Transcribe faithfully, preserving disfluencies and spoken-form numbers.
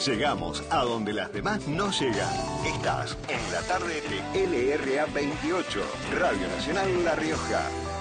Llegamos a donde las demás no llegan. Estás en la tarde de L R A veintiocho, Radio Nacional La Rioja.